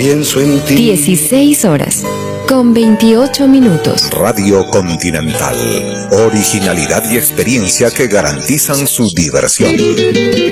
pienso en ti. 16 horas, con 28 minutos. Radio Continental. Originalidad y experiencia que garantizan su diversión.